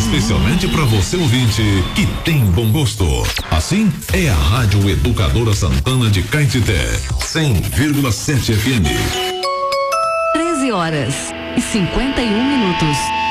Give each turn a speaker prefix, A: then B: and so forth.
A: especialmente para você ouvinte que tem bom gosto. Assim é a Rádio Educadora Santana de Caetité, 100,7 FM.
B: 13h51.